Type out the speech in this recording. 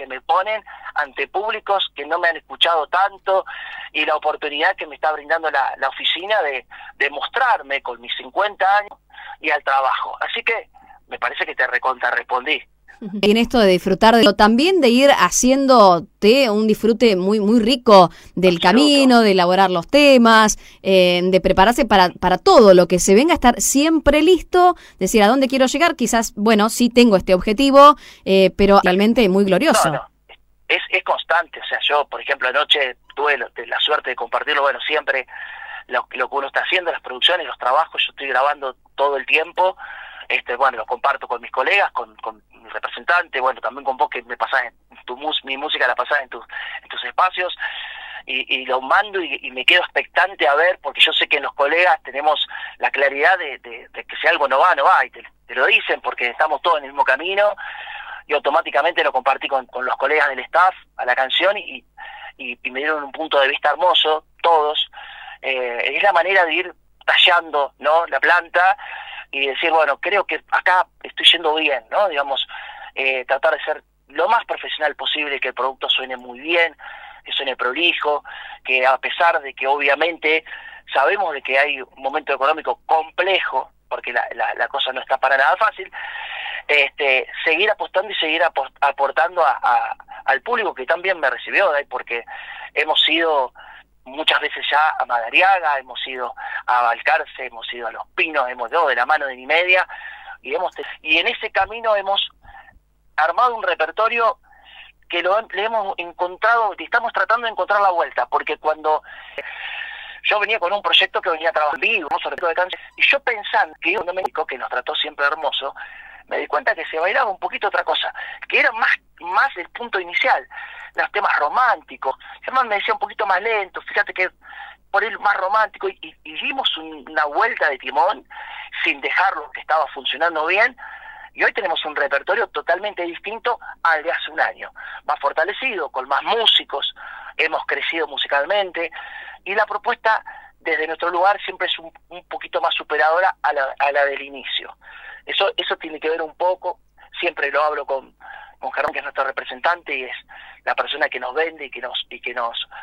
me ponen ante públicos que no me han escuchado tanto, y la oportunidad que me está brindando la oficina de mostrarme con mis 50 años y al trabajo. Así que me parece que te respondí. Y en esto de disfrutar, también de ir haciéndote un disfrute muy muy rico del camino, de elaborar los temas, de prepararse para todo lo que se venga, estar siempre listo, decir a dónde quiero llegar, quizás, bueno, sí tengo este objetivo, pero realmente muy glorioso. No. Es constante, o sea, yo, por ejemplo, anoche tuve la suerte de compartirlo, bueno, siempre lo que uno está haciendo, las producciones, los trabajos, yo estoy grabando todo el tiempo. Bueno, lo comparto con mis colegas, con mi representante, bueno, también con vos que me pasás mi música la pasás en tus espacios, y lo mando y me quedo expectante a ver, porque yo sé que en los colegas tenemos la claridad de que si algo no va, y te lo dicen porque estamos todos en el mismo camino, y automáticamente lo compartí con los colegas del staff a la canción, y me dieron un punto de vista hermoso, todos. Es la manera de ir tallando, ¿no?, la planta, y decir, bueno, creo que acá estoy yendo bien, ¿no? Digamos, tratar de ser lo más profesional posible, que el producto suene muy bien, que suene prolijo, que a pesar de que obviamente sabemos de que hay un momento económico complejo, porque la cosa no está para nada fácil, seguir apostando y seguir aportando al público que también me recibió, ¿eh? Porque hemos ido muchas veces ya a Madariaga, hemos ido a Balcarce, hemos ido a Los Pinos, hemos ido de la mano de Ni Media, y en ese camino hemos armado un repertorio que le hemos encontrado, y estamos tratando de encontrar la vuelta, porque cuando yo venía con un proyecto que venía a trabajar vivo, sobre todo de cáncer, y yo pensando que un México que nos trató siempre hermoso, me di cuenta que se bailaba un poquito otra cosa, que era más el punto inicial, los temas románticos. Germán me decía un poquito más lento, fíjate que por él más romántico, y dimos una vuelta de timón sin dejar lo que estaba funcionando bien, y hoy tenemos un repertorio totalmente distinto al de hace un año, más fortalecido, con más músicos, hemos crecido musicalmente, y la propuesta desde nuestro lugar siempre es un poquito más superadora a la del inicio. Eso tiene que ver un poco, siempre lo hablo con Germán, que es nuestro representante, y es la persona que nos vende y que nos